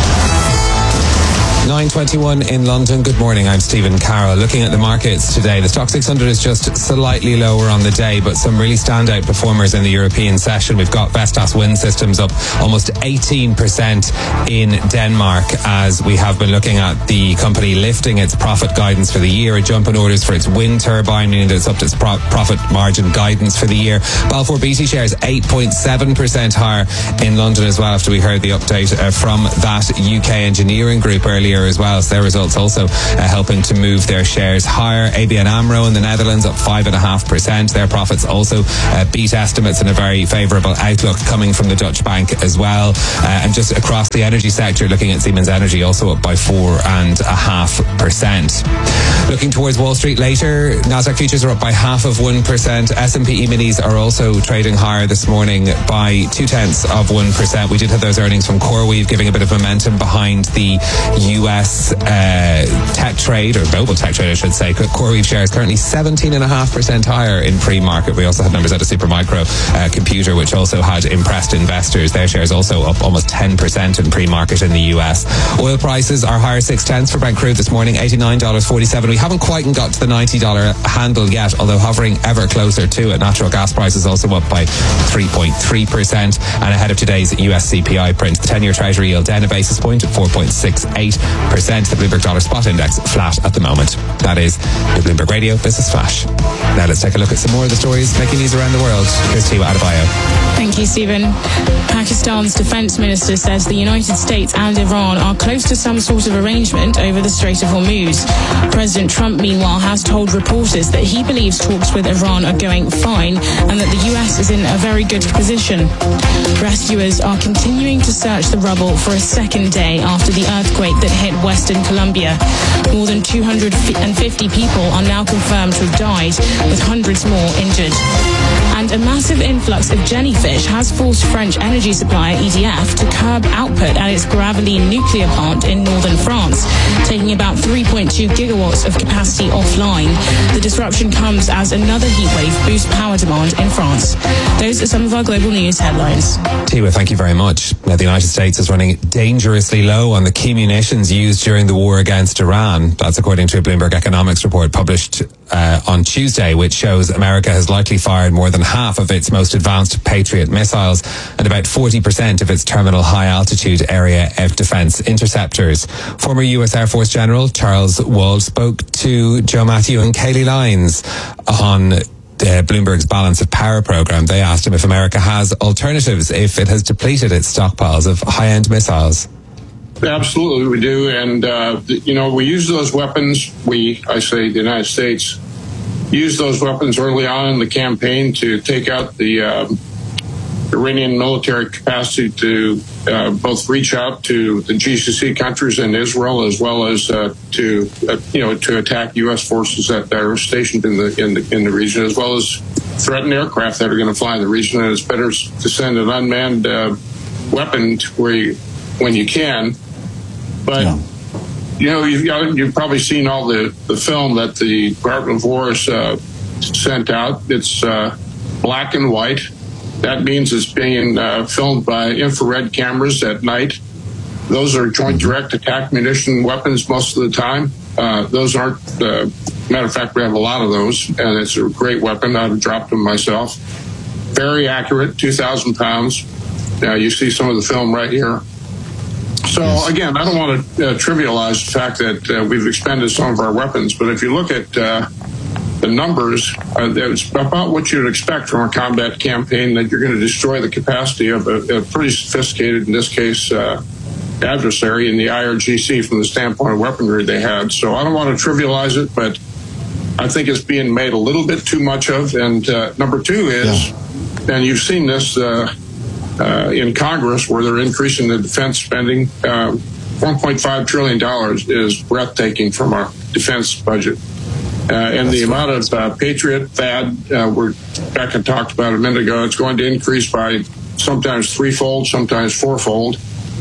nine twenty-one in London. Good morning. I'm Stephen Carroll. Looking at the markets today, the Stoxx six hundred is just slightly lower on the day, but some really standout performers in the European session. We've got Vestas Wind Systems up almost eighteen percent in Denmark, as we have been looking at the company lifting its profit guidance for the year. A jump in orders for its wind turbine, meaning that it's up to its pro- profit margin guidance for the year. Balfour Beatty shares eight point seven percent higher in London as well, after we heard the update uh, from that U K engineering group earlier as well. So their results also uh, helping to move their shares higher. A B N AMRO in the Netherlands up five point five percent. Their profits also uh, beat estimates, and a very favourable outlook coming from the Dutch bank as well. Uh, and just across the energy sector, looking at Siemens Energy, also up by four point five percent. Looking towards Wall Street later, Nasdaq futures are up by half of one percent. S and P E-minis are also trading higher this morning by two tenths of one percent. We did have those earnings from CoreWeave giving a bit of momentum behind the U S uh, tech trade, or global tech trade I should say. CoreWeave shares currently seventeen point five percent higher in pre-market. We also had numbers out of Supermicro uh, Computer, which also had impressed investors. Their shares also up almost ten percent in pre-market in the U S. Oil prices are higher six tenths for Brent crude this morning, eighty-nine dollars and forty-seven cents. We haven't quite got to the ninety dollars handle yet, although hovering ever closer to it. Natural gas prices also up by three point three percent. And ahead of today's U S C P I print, the ten-year Treasury yield down a basis point at four point six eight percent. The Bloomberg Dollar Spot Index flat at the moment. That is the Bloomberg Radio Business Flash. Now let's take a look at some more of the stories making news around the world. Here's Tiwa Adebayo. Thank you, Stephen. Pakistan's defense minister says the United States and Iran are close to some sort of arrangement over the Strait of Hormuz. President Trump, meanwhile, has told reporters that he believes talks with Iran are going fine and that the U S is in a very good position. Rescuers are continuing to search the rubble for a second day after the earthquake that hit Western Colombia. More than two hundred fifty people are now confirmed to have died, with hundreds more injured. And a massive influx of jellyfish has forced French energy supplier E D F to curb output at its Gravelines nuclear plant in northern France, taking about three point two gigawatts of capacity offline. The disruption comes as another heatwave boosts power demand in France. Those are some of our global news headlines. Tiwa, thank you very much. Now, the United States is running dangerously low on the key munitions used during the war against Iran. That's according to a Bloomberg Economics report published uh, on Tuesday, which shows America has likely fired more than half of its most advanced Patriot missiles and about forty percent of its terminal high-altitude area of defense interceptors. Former U S Air Force General Charles Wald spoke to Joe Matthew and Kayleigh Lyons on Uh, Bloomberg's Balance of Power program. They asked him if America has alternatives if it has depleted its stockpiles of high-end missiles. Absolutely, we do. And, uh, you know, we use those weapons. We, I say the United States, used those weapons early on in the campaign to take out the uh, Iranian military capacity to uh, both reach out to the G C C countries and Israel, as well as uh, to uh, you know to attack U S forces that are stationed in the in the in the region, as well as threaten aircraft that are going to fly in the region. And it's better to send an unmanned uh, weapon to where you, when you can. But yeah. you know you've, you've probably seen all the, the film that the Department of War has uh, sent out. It's uh, black and white. That means it's being uh, filmed by infrared cameras at night. Those are joint direct attack munition weapons most of the time. Uh, those aren't, uh, matter of fact, we have a lot of those, and it's a great weapon. I've dropped them myself. Very accurate, two thousand pounds. Now, you see some of the film right here. So, yes. Again, I don't want to uh, trivialize the fact that uh, we've expended some of our weapons, but if you look at uh, the numbers, uh, it's about what you'd expect from a combat campaign, that you're going to destroy the capacity of a, a pretty sophisticated, in this case, uh, adversary in the I R G C from the standpoint of weaponry they had. So I don't want to trivialize it, but I think it's being made a little bit too much of. And uh, number two is, yeah. and you've seen this uh, uh, in Congress where they're increasing the defense spending. Uh, one point five trillion dollars is breathtaking from our defense budget. Uh, and That's the right. amount of uh, Patriot T H A D, uh, we're back and talked about a minute ago, it's going to increase by sometimes threefold, sometimes fourfold.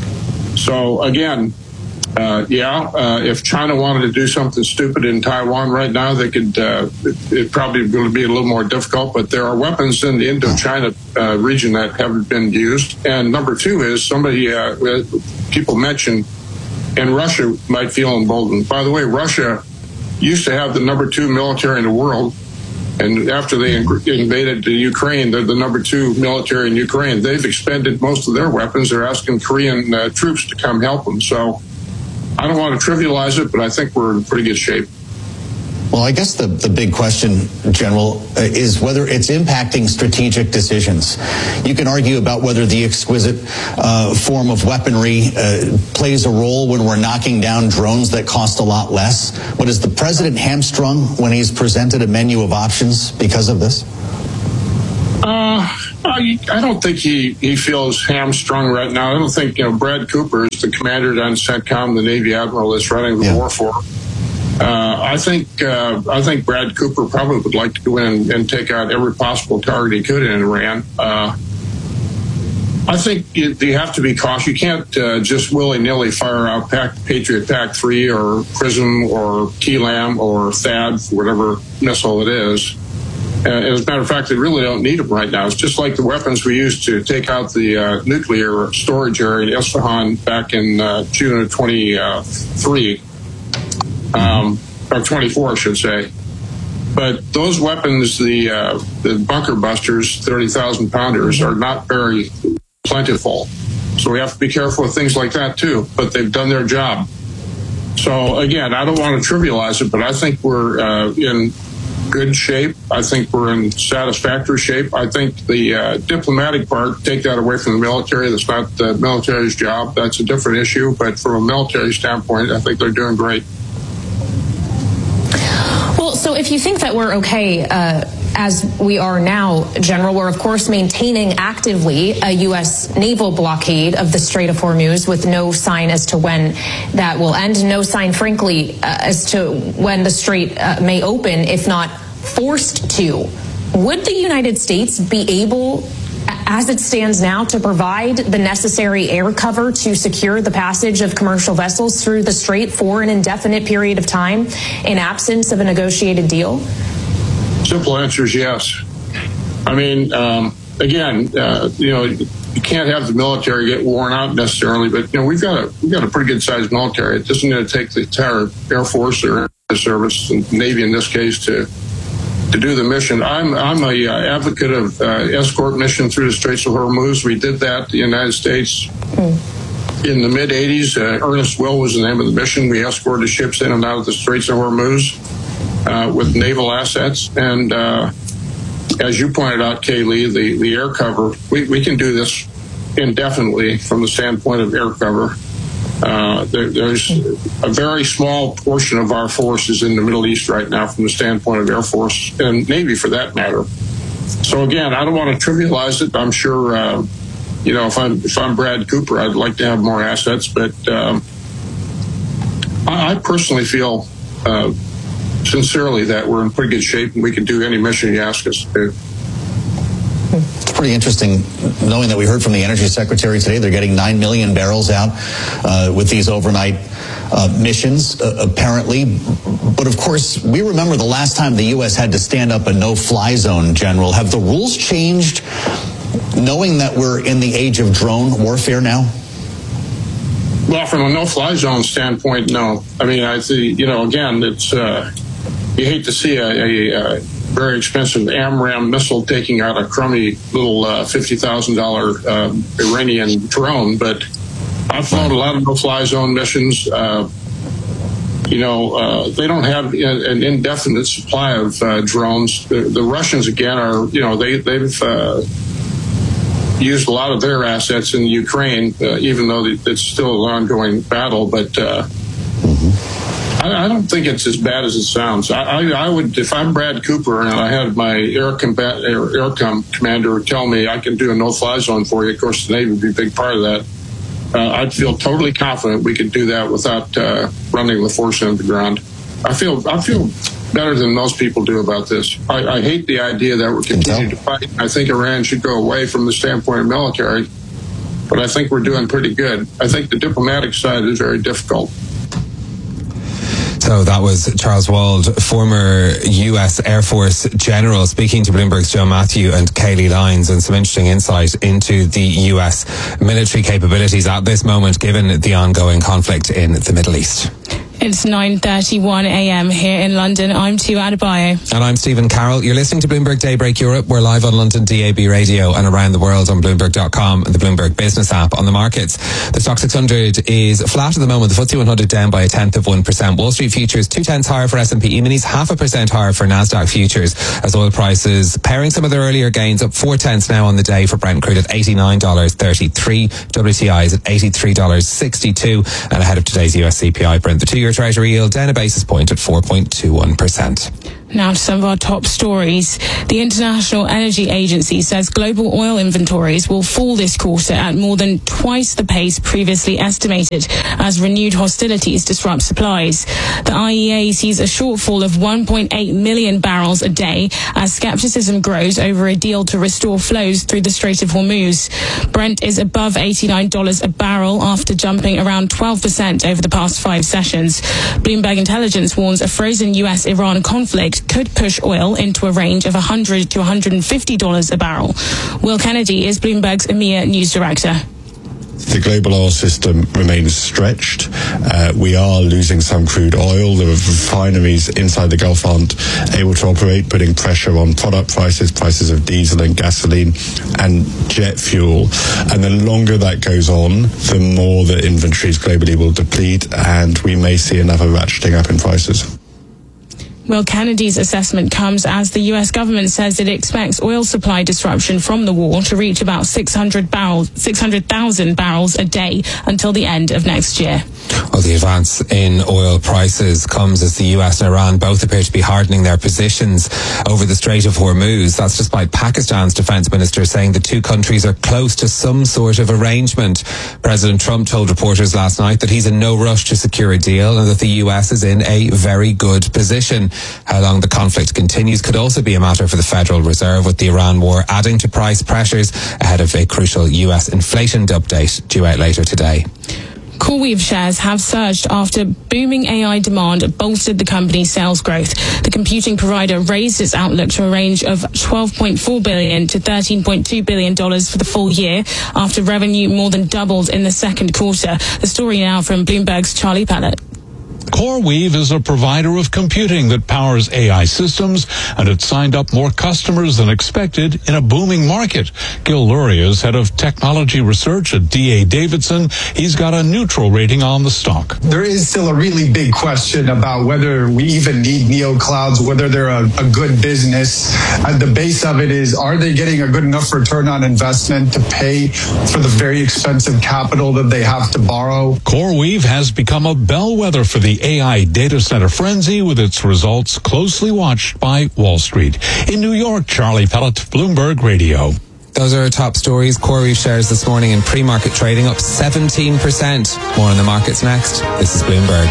So again, uh, yeah, uh, if China wanted to do something stupid in Taiwan right now, they could. Uh, it, it probably going to be a little more difficult. But there are weapons in the Indochina uh, region that haven't been used. And number two is somebody uh, people mentioned, and Russia might feel emboldened. By the way, Russia used to have the number two military in the world. And after they invaded the Ukraine, they're the number two military in Ukraine. They've expended most of their weapons. They're asking Korean uh, troops to come help them. So I don't want to trivialize it, but I think we're in pretty good shape. Well, I guess the, the big question, General, uh, is whether it's impacting strategic decisions. You can argue about whether the exquisite uh, form of weaponry uh, plays a role when we're knocking down drones that cost a lot less. But is the president hamstrung when he's presented a menu of options because of this? Uh, I, I don't think he, he feels hamstrung right now. I don't think, you know, Brad Cooper is the commander on CENTCOM, the Navy admiral that's running the yeah. war for. Uh, I think uh, I think Brad Cooper probably would like to go in and take out every possible target he could in Iran. Uh, I think you, you have to be cautious. You can't uh, just willy-nilly fire out Pac, Patriot P A C three or PRISM or T LAM or T H A D, whatever missile it is. Uh, as a matter of fact, they really don't need them right now. It's just like the weapons we used to take out the uh, nuclear storage area in Isfahan back in uh, June of twenty-three. Um, or twenty-four, I should say. But those weapons, the uh, the bunker busters, thirty thousand pounders, are not very plentiful. So we have to be careful with things like that, too. But they've done their job. So, again, I don't want to trivialize it, but I think we're uh, in good shape. I think we're in satisfactory shape. I think the uh, diplomatic part, take that away from the military. That's not the military's job. That's a different issue. But from a military standpoint, I think they're doing great. Well, so if you think that we're okay uh, as we are now, General, we're of course maintaining actively a U S naval blockade of the Strait of Hormuz with no sign as to when that will end, no sign, frankly, uh, as to when the strait uh, may open, if not forced to. Would the United States be able, as it stands now, to provide the necessary air cover to secure the passage of commercial vessels through the strait for an indefinite period of time in absence of a negotiated deal? Simple answer is yes. I mean, um, again, uh, you know, you can't have the military get worn out necessarily, but you know, we've got a we've got a pretty good sized military. It isn't going to take the entire Air Force or Air Service, and Navy in this case, to to do the mission. I'm I'm a uh, advocate of uh, escort mission through the Straits of Hormuz. We did that in the United States mm. in the mid eighties. Uh, Ernest Will was the name of the mission. We escorted ships in and out of the Straits of Hormuz uh, with naval assets. And uh, as you pointed out, Kaylee, the, the air cover, we, we can do this indefinitely from the standpoint of air cover. Uh, there, there's a very small portion of our forces in the Middle East right now from the standpoint of Air Force and Navy for that matter. So again, I don't want to trivialize it. I'm sure, uh, you know, if I'm, if I'm Brad Cooper, I'd like to have more assets, but um, I, I personally feel uh, sincerely that we're in pretty good shape and we can do any mission you ask us to do. It's pretty interesting knowing that we heard from the Energy Secretary today. They're getting nine million barrels out uh, with these overnight uh, missions, uh, apparently. But of course, we remember the last time the U S had to stand up a no-fly zone, General. Have the rules changed knowing that we're in the age of drone warfare now? Well, from a no-fly zone standpoint, no. I mean, I see, you know, again, it's, uh, you hate to see a, a, a very expensive AMRAAM missile taking out a crummy little uh, fifty thousand dollars um, Iranian drone, but I've flown a lot of no-fly zone missions. Uh, you know, uh, they don't have an indefinite supply of uh, drones. The, the Russians, again, are, you know, they, they've uh, used a lot of their assets in Ukraine, uh, even though it's still an ongoing battle, but uh, I I, I don't think it's as bad as it sounds. I, I, I would, if I'm Brad Cooper and I had my air, combat, air, air com commander tell me I can do a no-fly zone for you, of course the Navy would be a big part of that. Uh, I'd feel totally confident we could do that without uh, running the force into the ground. I feel I feel better than most people do about this. I, I hate the idea that we're continuing to fight. I think Iran should go away from the standpoint of military, but I think we're doing pretty good. I think the diplomatic side is very difficult. So that was Charles Wald, former U S Air Force general, speaking to Bloomberg's Joe Matthew and Kayleigh Lyons, and some interesting insight into the U S military capabilities at this moment, given the ongoing conflict in the Middle East. It's nine thirty-one a.m. here in London. I'm Tu Adebayo. And I'm Stephen Carroll. You're listening to Bloomberg Daybreak Europe. We're live on London D A B radio and around the world on Bloomberg dot com and the Bloomberg Business app. On the markets, the Stock six hundred is flat at the moment. The F T S E one hundred down by a tenth of one percent. Wall Street futures two tenths higher for S and P E-minis, half a percent higher for NASDAQ futures, as oil prices pairing some of their earlier gains, up four tenths now on the day for Brent crude at eighty-nine dollars thirty-three. W T I is at eighty-three dollars sixty-two. And ahead of today's U S C P I print, the two-year Treasury yield down a basis point at four point two one percent. Now to some of our top stories. The International Energy Agency says global oil inventories will fall this quarter at more than twice the pace previously estimated as renewed hostilities disrupt supplies. The I E A sees a shortfall of one point eight million barrels a day as skepticism grows over a deal to restore flows through the Strait of Hormuz. Brent is above eighty-nine dollars a barrel after jumping around twelve percent over the past five sessions. Bloomberg Intelligence warns a frozen U S Iran conflict could push oil into a range of one hundred to one hundred fifty dollars a barrel. Will Kennedy is Bloomberg's EMEA news director. The global oil system remains stretched. Uh, we are losing some crude oil. The refineries inside the Gulf aren't able to operate, putting pressure on product prices, prices of diesel and gasoline and jet fuel. And the longer that goes on, the more the inventories globally will deplete, and we may see another ratcheting up in prices. Well, Kennedy's assessment comes as the U S government says it expects oil supply disruption from the war to reach about six hundred barrels, six hundred thousand barrels a day until the end of next year. Well, the advance in oil prices comes as the U S and Iran both appear to be hardening their positions over the Strait of Hormuz. That's despite Pakistan's defense minister saying the two countries are close to some sort of arrangement. President Trump told reporters last night that he's in no rush to secure a deal and that the U S is in a very good position. How long the conflict continues could also be a matter for the Federal Reserve, with the Iran war adding to price pressures ahead of a crucial U S inflation update due out later today. CoreWeave shares have surged after booming A I demand bolstered the company's sales growth. The computing provider raised its outlook to a range of twelve point four billion dollars to thirteen point two billion dollars for the full year after revenue more than doubled in the second quarter. The story now from Bloomberg's Charlie Pellett. CoreWeave is a provider of computing that powers A I systems, and it signed up more customers than expected in a booming market. Gil Luria is head of technology research at D A Davidson. He's got a neutral rating on the stock. There is still a really big question about whether we even need neoclouds, whether they're a, a good business. At the base of it is, are they getting a good enough return on investment to pay for the very expensive capital that they have to borrow? CoreWeave has become a bellwether for the A I data center frenzy, with its results closely watched by Wall Street. In New York, Charlie Pellett, Bloomberg Radio. Those are our top stories. CoreWeave shares this morning in pre-market trading up seventeen percent. More on the markets next. This is Bloomberg.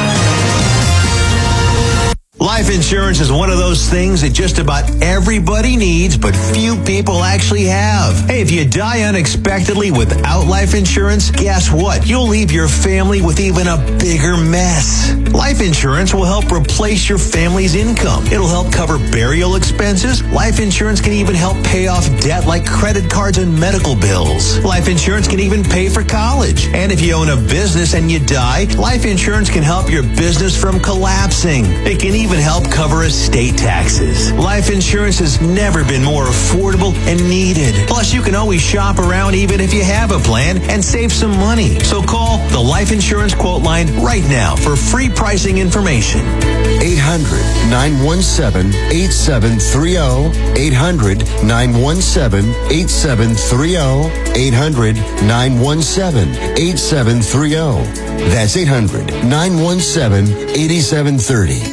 Life insurance is one of those things that just about everybody needs, but few people actually have. Hey, if you die unexpectedly without life insurance, guess what? You'll leave your family with even a bigger mess. Life insurance will help replace your family's income. It'll help cover burial expenses. Life insurance can even help pay off debt like credit cards and medical bills. Life insurance can even pay for college. And if you own a business and you die, life insurance can help your business from collapsing. It can even even help cover estate taxes. Life insurance has never been more affordable and needed. Plus, you can always shop around even if you have a plan and save some money. So call the Life Insurance Quote Line right now for free pricing information. eight hundred, nine one seven, eight seven three zero. eight hundred, nine one seven, eight seven three zero. eight hundred, nine one seven, eight seven three zero. That's eight hundred, nine one seven, eight seven three zero.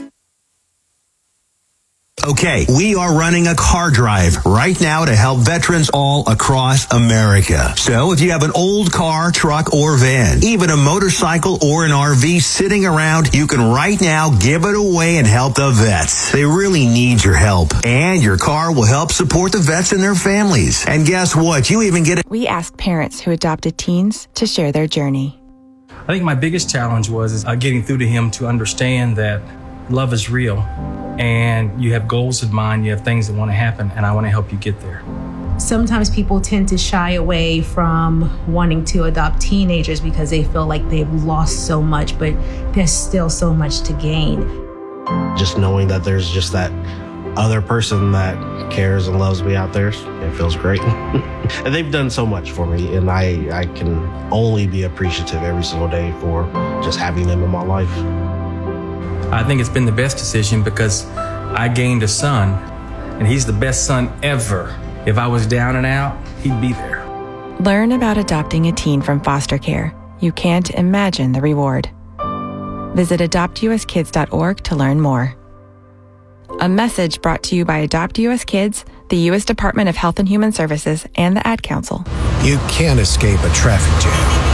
Okay, we are running a car drive right now to help veterans all across America. So if you have an old car, truck, or van, even a motorcycle or an R V sitting around, you can right now give it away and help the vets. They really need your help. And your car will help support the vets and their families. And guess what? You even get a... We asked parents who adopted teens to share their journey. I think my biggest challenge was is, uh, getting through to him to understand that love is real. And you have goals in mind, you have things that want to happen, and I want to help you get there. Sometimes people tend to shy away from wanting to adopt teenagers because they feel like they've lost so much, but there's still so much to gain. Just knowing that there's just that other person that cares and loves me out there, it feels great. And they've done so much for me, and I, I can only be appreciative every single day for just having them in my life. I think it's been the best decision because I gained a son, and he's the best son ever. If I was down and out, he'd be there. Learn about adopting a teen from foster care. You can't imagine the reward. Visit adopt u s kids dot org to learn more. A message brought to you by Adopt U S Kids, the U S Department of Health and Human Services, and the Ad Council. You can't escape a traffic jam.